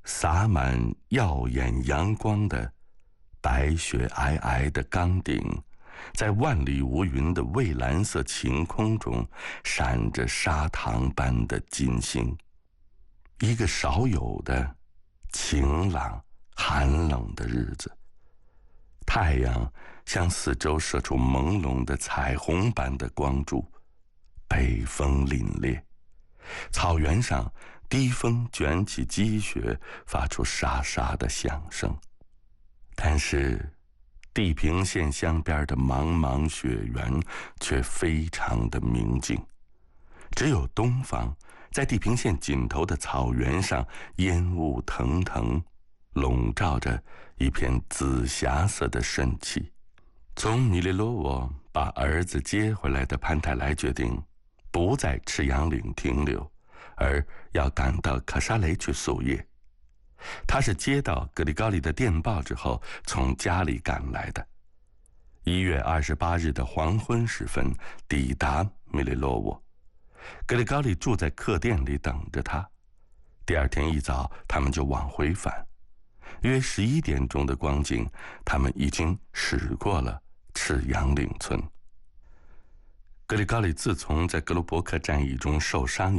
洒满耀眼阳光的白雪皑皑的岗顶，在万里无云的蔚蓝色晴空中闪着砂糖般的金星。一个少有的晴朗寒冷的日子，太阳向四周射出朦胧的彩虹般的光柱，北风凛冽，草原上低风卷起积雪，发出沙沙的响声。但是地平线相边的茫茫雪原却非常的明净，只有东方，在地平线尽头的草原上，烟雾腾腾，笼罩着一片紫霞色的深气。从米利洛沃把儿子接回来的潘泰莱决定不在赤羊岭停留，而要赶到可沙雷去宿夜。他是接到格里高利的电报之后从家里赶来的。1月28日的黄昏时分抵达米利洛沃，格里高利住在客店里等着他。第二天一早，他们就往回返。约11点钟的光景，他们已经驶过了赤羊岭村。格里高利自从在格鲁伯克战役中受伤